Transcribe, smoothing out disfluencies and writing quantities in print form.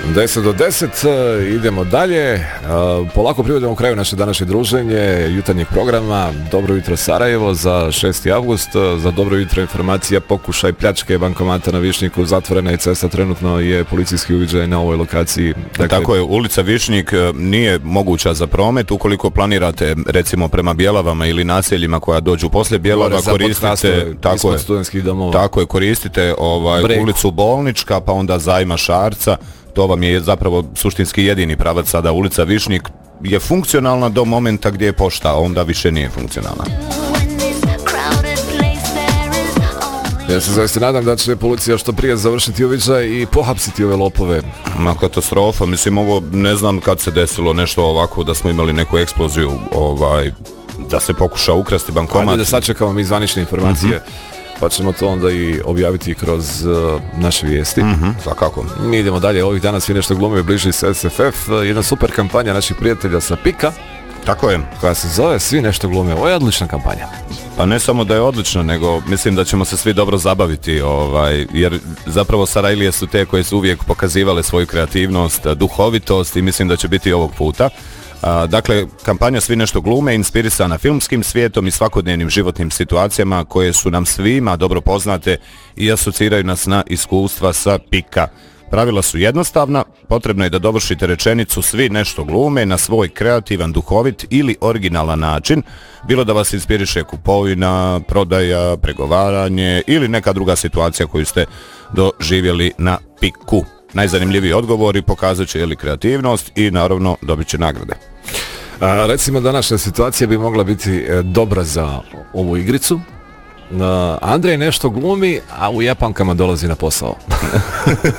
10 do 10, idemo dalje. Polako privodimo kraju naše današnje druženje jutarnjeg programa. Dobro jutro Sarajevo za 6. avgust. Za dobro jutro informacija, pokušaj pljačke bankomata na Višnjiku. Zatvorena je cesta, trenutno je policijski uviđaj na ovoj lokaciji. Dakle, tako je, ulica Višnjik nije moguća za promet. Ukoliko planirate recimo prema Bjelavama ili naseljima koja dođu poslije Bjelava, koristite tako je, koristite ulicu Bolnička, pa onda Zajma Šarca. To vam je zapravo suštinski jedini pravac sada. Ulica Višnjik je funkcionalna do momenta gdje je pošta, a onda više nije funkcionalna. Ja se zaista nadam da će policija što prije završiti uviđaj i pohapsiti ove lopove. Ma katastrofa, mislim ovo ne znam kad se desilo nešto ovako da smo imali neku eksploziju, da se pokuša ukrasti bankomat. Ajde da sačekamo mi zvanične informacije. Pa ćemo to onda i objaviti kroz naše vijesti. Svakako. Mi idemo dalje, ovih dana svi nešto glume bliži se SFF, jedna super kampanja naših prijatelja sa Pika. Tako je. Koja se zove Svi nešto glume. Ovo je odlična kampanja. Pa ne samo da je odlična, nego mislim da ćemo se svi dobro zabaviti, jer zapravo Sarajlije su te koje su uvijek pokazivale svoju kreativnost, duhovitost i mislim da će biti ovog puta. Dakle, kampanja Svi nešto glume inspirisana filmskim svijetom i svakodnevnim životnim situacijama koje su nam svima dobro poznate i asociraju nas na iskustva sa Pika. Pravila su jednostavna, potrebno je da dovršite rečenicu Svi nešto glume na svoj kreativan, duhovit ili originalan način, bilo da vas inspiriše kupovina, prodaja, pregovaranje ili neka druga situacija koju ste doživjeli na Piku. Najzanimljiviji odgovori pokazat će kreativnost i naravno dobit će nagrade. Recimo današnja situacija bi mogla biti dobra za ovu igricu. Andrej nešto glumi, a u Japankama dolazi na posao.